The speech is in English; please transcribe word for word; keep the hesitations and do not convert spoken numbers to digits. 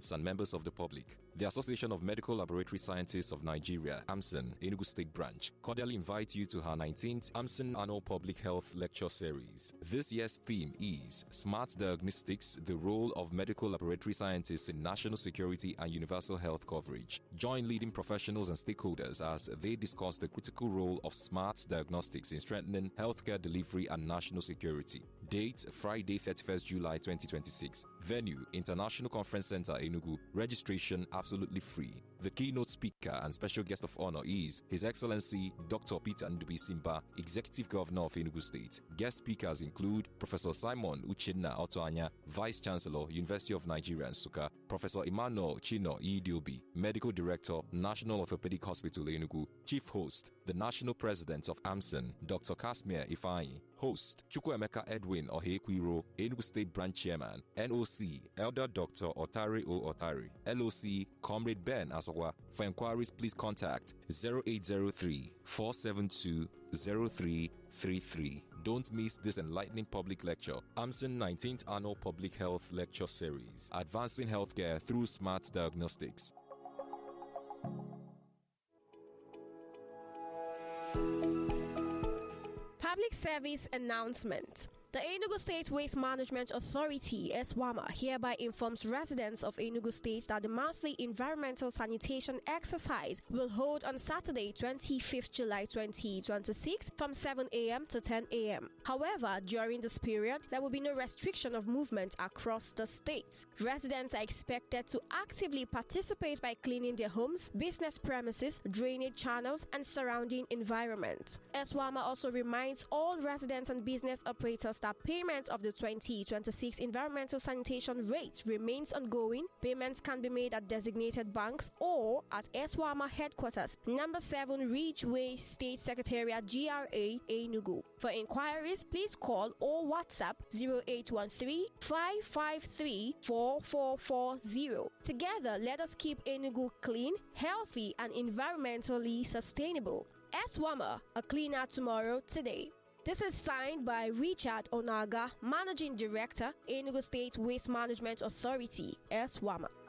guests and members of the public. The Association of Medical Laboratory Scientists of Nigeria, AMSEN, Enugu State Branch, cordially invite you to her nineteenth AMSEN Annual Public Health Lecture Series. This year's theme is Smart Diagnostics, the Role of Medical Laboratory Scientists in National Security and Universal Health Coverage. Join leading professionals and stakeholders as they discuss the critical role of smart diagnostics in strengthening healthcare delivery and national security. Date, Friday, thirty-first July twenty twenty-six. Venue, International Conference Center, Enugu. Registration absolutely free. The keynote speaker and special guest of honor is His Excellency Doctor Peter Ndubi Simba, Executive Governor of Enugu State. Guest speakers include Professor Simon Uchenna Otoanya, Vice Chancellor, University of Nigeria, Nsukka; Professor Emmanuel Chino Idiobi, Medical Director, National Orthopedic Hospital, Enugu; Chief Host, the National President of AMSEN, Doctor Kasmir Ifeanyi; Host, Chukwuemeka Edwin Ohekwiro, Enugu State Branch Chairman; N O C, Elder Doctor Otari O. Otari; L O C, Comrade Ben Asawa. For inquiries, please contact zero eight zero three, four seven two, zero three three three. Don't miss this enlightening public lecture. AMSEN nineteenth Annual Public Health Lecture Series, Advancing Healthcare Through Smart Diagnostics. Public Service Announcement. The Enugu State Waste Management Authority, ESWAMA, hereby informs residents of Enugu State that the monthly environmental sanitation exercise will hold on Saturday, twenty-fifth July twenty twenty-six from seven a m to ten a m However, during this period, there will be no restriction of movement across the state. Residents are expected to actively participate by cleaning their homes, business premises, drainage channels, and surrounding environment. ESWAMA also reminds all residents and business operators that payment of the twenty twenty-six environmental sanitation rate remains ongoing. Payments can be made at designated banks or at ESWAMA headquarters, number seven Ridgeway State Secretariat, G R A, Enugu. For inquiries, please call or WhatsApp zero eight one three, five five three, four four four zero. Together, let us keep Enugu clean, healthy, and environmentally sustainable. ESWAMA, a cleaner tomorrow, today. This is signed by Richard Onaga, Managing Director, Enugu State Waste Management Authority, ESWAMA.